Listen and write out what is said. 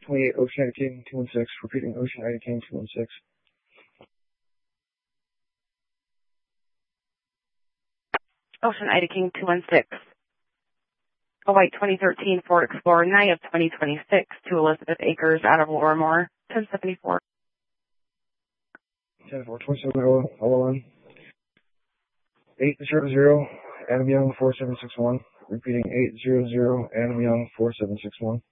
28 Ocean Ida King 216, repeating Ocean Ida King 216. Ocean Ida King 216. A white 2013 Ford Explorer Night of 2026 to Elizabeth Acres out of Lorimore, 1074. 10-4, 27 LOM. 800 Adam Young 4761, repeating 800 Adam Young 4761.